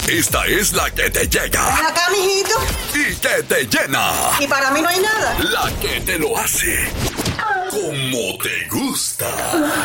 Esta es la que te llega. Ven acá, mijito. Y que te llena. Y para mí no hay nada. La que te lo hace como te gusta.